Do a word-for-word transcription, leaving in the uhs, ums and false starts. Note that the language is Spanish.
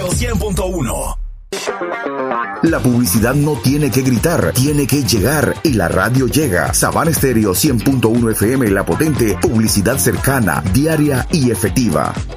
Estéreo cien punto uno. La publicidad no tiene que gritar, tiene que llegar, y la radio llega. Sabana Estéreo cien punto uno F M, la potente, publicidad cercana, diaria y efectiva.